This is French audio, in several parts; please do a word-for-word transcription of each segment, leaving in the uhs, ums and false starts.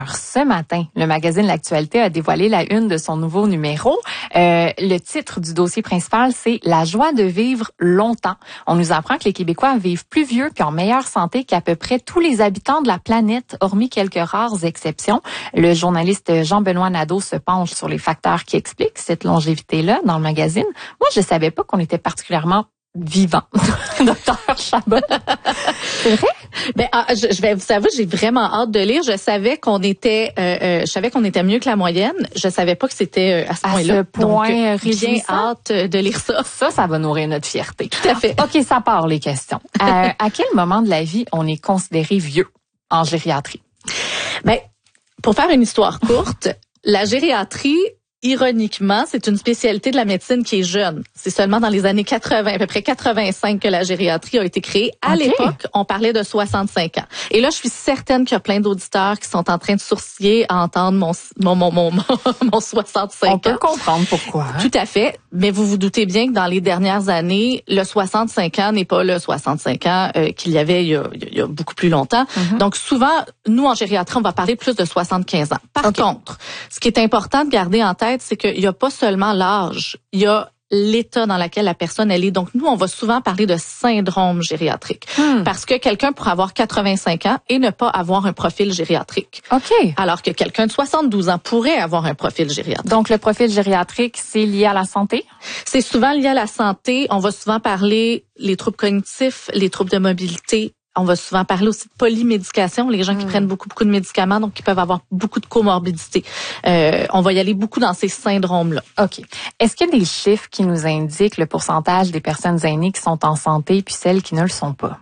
Ce matin, le magazine L'Actualité a dévoilé la une de son nouveau numéro. Euh, le titre du dossier principal, c'est « La joie de vivre longtemps ». On nous apprend que les Québécois vivent plus vieux puis en meilleure santé qu'à peu près tous les habitants de la planète, hormis quelques rares exceptions. Le journaliste Jean-Benoît Nadeau se penche sur les facteurs qui expliquent cette longévité-là dans le magazine. Moi, je savais pas qu'on était particulièrement vivant, docteur Chabot. C'est vrai? Ben, ah, je, je vais vous avouer, j'ai vraiment hâte de lire. Je savais qu'on était, euh, euh, je savais qu'on était mieux que la moyenne. Je savais pas que c'était euh, à ce à point-là. Ce point Donc, bien hâte de lire ça. Ça, ça va nourrir notre fierté. Tout à fait. OK, ça part les questions. Euh, à quel moment de la vie on est considéré vieux en gériatrie? Ben, pour faire une histoire courte, la gériatrie, ironiquement, c'est une spécialité de la médecine qui est jeune. C'est seulement dans les années quatre-vingts, à peu près quatre-vingt-cinq, que la gériatrie a été créée. À okay. l'époque, on parlait de soixante-cinq ans. Et là, je suis certaine qu'il y a plein d'auditeurs qui sont en train de sourciller à entendre mon mon mon mon, mon soixante-cinq ans. On peut comprendre pourquoi. Hein? Tout à fait. Mais vous vous doutez bien que dans les dernières années, le soixante-cinq ans n'est pas le soixante-cinq ans euh, qu'il y avait il y, a, il y a beaucoup plus longtemps. Mm-hmm. Donc souvent, nous en gériatrie, on va parler plus de soixante-quinze ans. Par okay. contre, ce qui est important de garder en tête, c'est qu'il n'y a pas seulement l'âge, il y a l'état dans lequel la personne elle est. Donc nous, on va souvent parler de syndrome gériatrique hmm. parce que quelqu'un pourrait avoir quatre-vingt-cinq ans et ne pas avoir un profil gériatrique. OK. Alors que quelqu'un de soixante-douze ans pourrait avoir un profil gériatrique. Donc le profil gériatrique, c'est lié à la santé? C'est souvent lié à la santé. On va souvent parler les troubles cognitifs, les troubles de mobilité. On va souvent parler aussi de polymédication, les gens qui mmh. prennent beaucoup, beaucoup de médicaments, donc qui peuvent avoir beaucoup de comorbidités. Euh, on va y aller beaucoup dans ces syndromes-là. OK. Est-ce qu'il y a des chiffres qui nous indiquent le pourcentage des personnes aînées qui sont en santé puis celles qui ne le sont pas?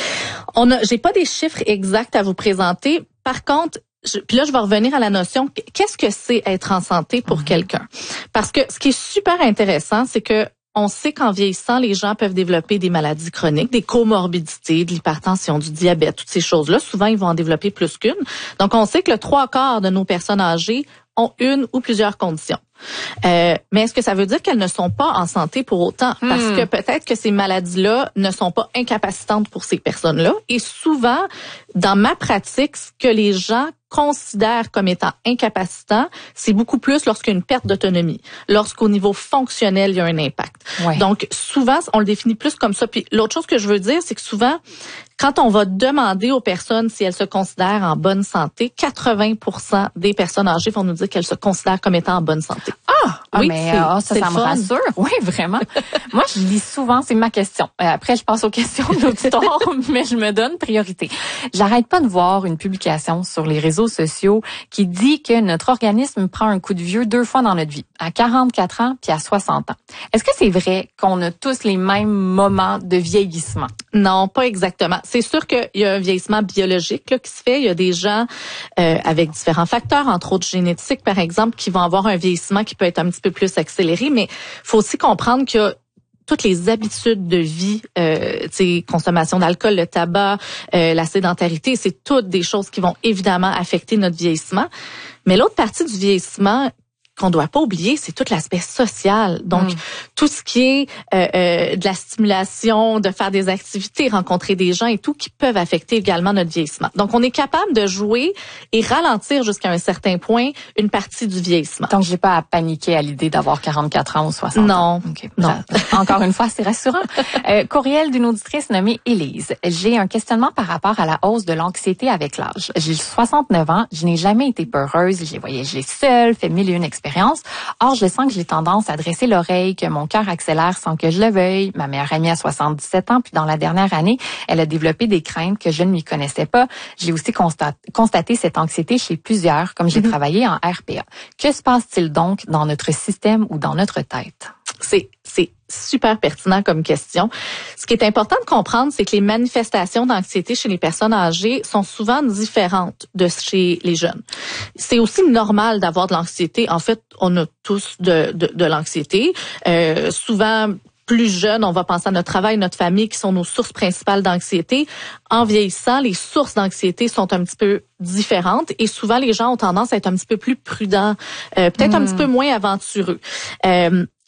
On a, j'ai pas des chiffres exacts à vous présenter. Par contre, Je, puis là, je vais revenir à la notion, qu'est-ce que c'est être en santé pour mmh. quelqu'un? Parce que ce qui est super intéressant, c'est que on sait qu'en vieillissant, les gens peuvent développer des maladies chroniques, des comorbidités, de l'hypertension, du diabète, toutes ces choses-là. Souvent, ils vont en développer plus qu'une. Donc, on sait que le trois quarts de nos personnes âgées ont une ou plusieurs conditions. Euh, mais est-ce que ça veut dire qu'elles ne sont pas en santé pour autant? Parce hmm. que peut-être que ces maladies-là ne sont pas incapacitantes pour ces personnes-là. Et souvent, dans ma pratique, ce que les gens considèrent comme étant incapacitant, c'est beaucoup plus lorsqu'il y a une perte d'autonomie, lorsqu'au niveau fonctionnel, il y a un impact. Ouais. Donc, souvent, on le définit plus comme ça. Puis l'autre chose que je veux dire, c'est que souvent, quand on va demander aux personnes si elles se considèrent en bonne santé, quatre-vingts pour cent des personnes âgées vont nous dire qu'elles se considèrent comme étant en bonne santé. Ah, oui, mais c'est, oh, ça, ça me fun. rassure. Oui, vraiment. Moi, je lis souvent, c'est ma question. Après, je passe aux questions de l'auditoire, mais je me donne priorité. J'arrête pas de voir une publication sur les réseaux sociaux qui dit que notre organisme prend un coup de vieux deux fois dans notre vie, à quarante-quatre ans puis à soixante ans. Est-ce que c'est vrai qu'on a tous les mêmes moments de vieillissement? Non, pas exactement. C'est sûr qu'il y a un vieillissement biologique là, qui se fait. Il y a des gens euh, avec différents facteurs, entre autres génétiques, par exemple, qui vont avoir un vieillissement qui peut être un petit peu plus accéléré. Mais faut aussi comprendre qu'il y a toutes les habitudes de vie, euh, tu sais, consommation d'alcool, le tabac, euh, la sédentarité, c'est toutes des choses qui vont évidemment affecter notre vieillissement. Mais l'autre partie du vieillissement qu'on doit pas oublier, c'est tout l'aspect social. Donc, mmh. tout ce qui est euh, euh, de la stimulation, de faire des activités, rencontrer des gens et tout, qui peuvent affecter également notre vieillissement. Donc, on est capable de jouer et ralentir jusqu'à un certain point une partie du vieillissement. Donc, j'ai pas à paniquer à l'idée d'avoir quarante-quatre ans ou soixante non, ans. Okay. Non, non. Encore une fois, c'est rassurant. Euh, courriel d'une auditrice nommée Élise. J'ai un questionnement par rapport à la hausse de l'anxiété avec l'âge. J'ai soixante-neuf ans, je n'ai jamais été peureuse, j'ai voyagé seule, fait mille et une expériences. Or, je sens que j'ai tendance à dresser l'oreille, que mon cœur accélère sans que je le veuille. Ma meilleure amie a soixante-dix-sept ans, puis dans la dernière année, elle a développé des craintes que je ne lui connaissais pas. J'ai aussi constaté, constaté cette anxiété chez plusieurs, comme j'ai mm-hmm. travaillé en R P A. Que se passe-t-il donc dans notre système ou dans notre tête? C'est, c'est super pertinent comme question. Ce qui est important de comprendre, c'est que les manifestations d'anxiété chez les personnes âgées sont souvent différentes de chez les jeunes. C'est aussi normal d'avoir de l'anxiété. En fait, on a tous de, de, de l'anxiété. Euh, souvent, plus jeunes, on va penser à notre travail, notre famille, qui sont nos sources principales d'anxiété. En vieillissant, les sources d'anxiété sont un petit peu différentes et souvent, les gens ont tendance à être un petit peu plus prudents, euh, peut-être mmh. un petit peu moins aventureux. Euh,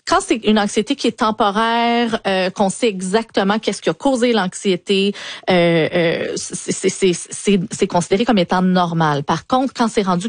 quand c'est une anxiété qui est temporaire, euh, qu'on sait exactement qu'est-ce qui a causé l'anxiété, euh, euh, c'est, c'est, c'est, c'est, c'est considéré comme étant normal. Par contre, quand c'est rendu